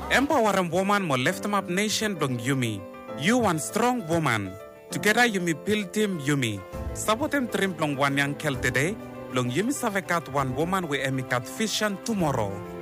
Empower woman mo lift up nation dong Yumi. You one strong woman. Together Yumi build team Yumi. Sabotem trim plong one young kel today. Long Yumi savekat one woman we emikat vision tomorrow.